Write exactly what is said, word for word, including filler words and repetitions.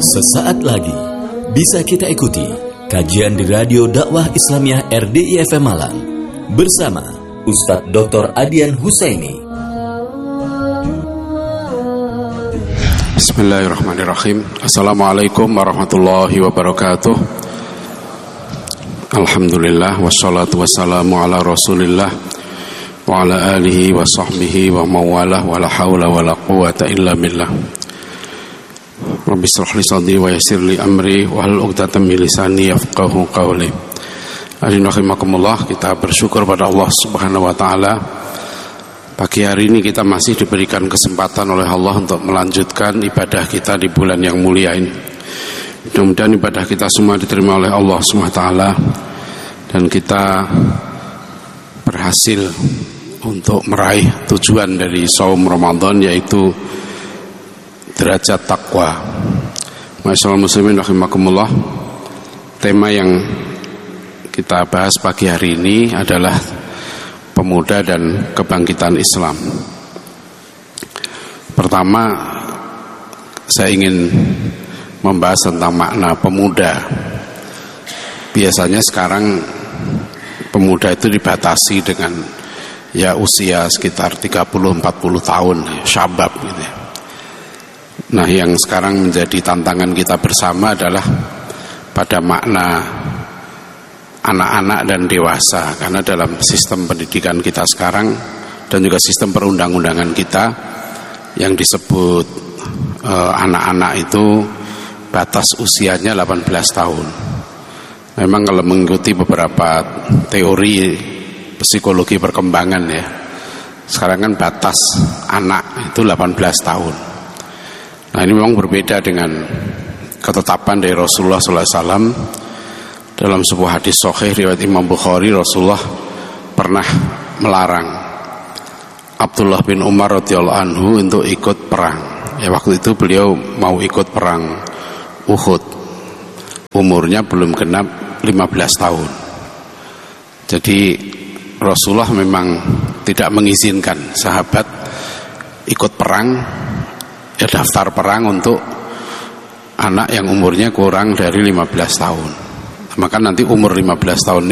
Sesaat lagi bisa kita ikuti kajian di Radio Dakwah Islamiyah R D I F M Malang bersama Ustadz Doktor Adian Husaini. Bismillahirrahmanirrahim. Assalamualaikum warahmatullahi wabarakatuh. Alhamdulillah wassalatu wassalamu ala Rasulillah wa ala alihi wa sahbihi wa mawalah wa la hawla wa la quwata illa billah. Rabbi shrah li sadri wa yassir li amri wa hlul 'uqdatam min lisani yafqahu qawli. Hadirin rahimakumullah, kita bersyukur pada Allah Subhanahu wa taala. Pagi hari ini kita masih diberikan kesempatan oleh Allah untuk melanjutkan ibadah kita di bulan yang mulia ini. Mudah-mudahan ibadah kita semua diterima oleh Allah Subhanahu wa taala dan kita berhasil untuk meraih tujuan dari saum Ramadan, yaitu derajat takwa. Masyaallah muslimin rahimakumullah. Tema yang kita bahas pagi hari ini adalah pemuda dan kebangkitan Islam. Pertama, saya ingin membahas tentang makna pemuda. Biasanya sekarang pemuda itu dibatasi dengan ya usia sekitar tiga puluh sampai empat puluh tahun, syabab gitu ya. Nah, yang sekarang menjadi tantangan kita bersama adalah pada makna anak-anak dan dewasa, karena dalam sistem pendidikan kita sekarang dan juga sistem perundang-undangan kita yang disebut eh, anak-anak itu batas usianya delapan belas tahun. Memang kalau mengikuti beberapa teori psikologi perkembangan ya, sekarang kan batas anak itu delapan belas tahun. Nah, ini memang berbeda dengan ketetapan dari Rasulullah sallallahu alaihi wasallam. Dalam sebuah hadis sahih riwayat Imam Bukhari, Rasulullah pernah melarang Abdullah bin Umar radhiyallahu anhu untuk ikut perang. Ya, waktu itu beliau mau ikut perang Uhud. Umurnya belum genap lima belas tahun. Jadi Rasulullah memang tidak mengizinkan sahabat ikut perang, ya daftar perang untuk anak yang umurnya kurang dari lima belas tahun. Maka nanti umur lima belas tahun ini